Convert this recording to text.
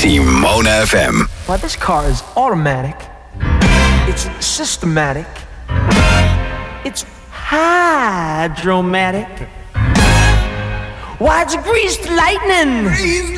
Simone FM. Well, this car is automatic. It's systematic. It's hydromatic. Why, it's greased lightning.